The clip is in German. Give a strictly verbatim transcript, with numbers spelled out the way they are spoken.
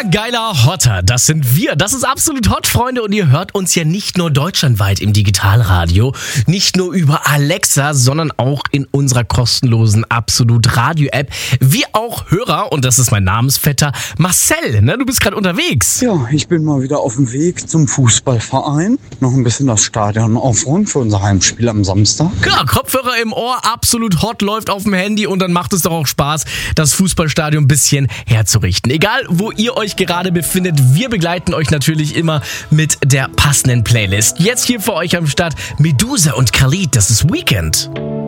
geiler, hotter. Das sind wir. Das ist absolut hot, Freunde. Und ihr hört uns ja nicht nur deutschlandweit im Digitalradio, nicht nur über Alexa, sondern auch in unserer kostenlosen Absolut Radio-App. Wie auch Hörer, und das ist mein Namensvetter, Marcel. Ne? Du bist gerade unterwegs. Ja, ich bin mal wieder auf dem Weg zum Fußballverein. Noch ein bisschen das Stadion aufräumen für unser Heimspiel am Samstag. Ja, Kopfhörer im Ohr, absolut hot, läuft auf dem Handy und dann macht es doch auch Spaß, das Fußballstadion ein bisschen herzurichten. Egal, wo ihr euch gerade befindet, wir begleiten euch natürlich immer mit der passenden Playlist. Jetzt hier für euch am Start Medusa und Khalid, das ist Weekend.